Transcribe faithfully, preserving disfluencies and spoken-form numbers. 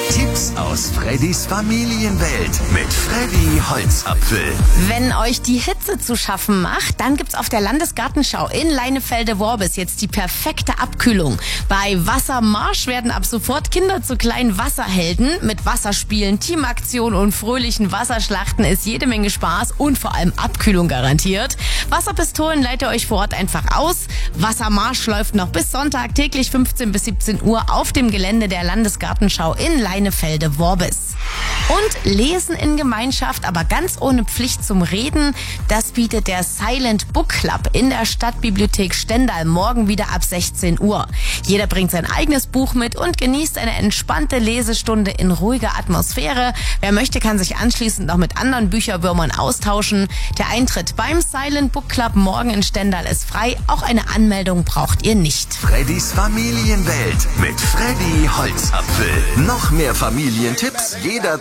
Tipps aus Freddys Familienwelt mit Freddy Holzapfel. Wenn euch die Hitze zu schaffen macht, dann gibt's auf der Landesgartenschau in Leinefelde-Worbis jetzt die perfekte Abkühlung. Bei Wassermarsch werden ab sofort Kinder zu kleinen Wasserhelden. Mit Wasserspielen, Teamaktionen und fröhlichen Wasserschlachten ist jede Menge Spaß und vor allem Abkühlung garantiert. Wasserpistolen leiht ihr euch vor Ort einfach aus. Wassermarsch läuft noch bis Sonntag täglich fünfzehn bis siebzehn Uhr auf dem Gelände der Landesgartenschau in Leinefelde-Worbis. Und Lesen in Gemeinschaft, aber ganz ohne Pflicht zum Reden, das bietet der Silent Book Club in der Stadtbibliothek Stendal morgen wieder ab sechzehn Uhr. Jeder bringt sein eigenes Buch mit und genießt eine entspannte Lesestunde in ruhiger Atmosphäre. Wer möchte, kann sich anschließend noch mit anderen Bücherwürmern austauschen. Der Eintritt beim Silent Book Club morgen in Stendal ist frei. Auch eine Anmeldung braucht ihr nicht. Freddys Familienwelt mit Freddy Holzapfel. Noch mehr Familientipps jederzeit